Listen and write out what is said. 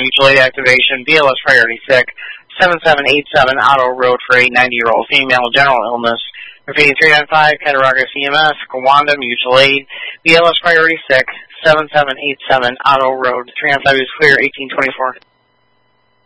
Mutual aid activation, BLS priority sick, 7787 Auto Road for a 90-year-old female, general illness. Repeating 395, Cattaraugus EMS, Gowanda Mutual aid, BLS priority sick, 7787 Auto Road. 395 is clear, 1824.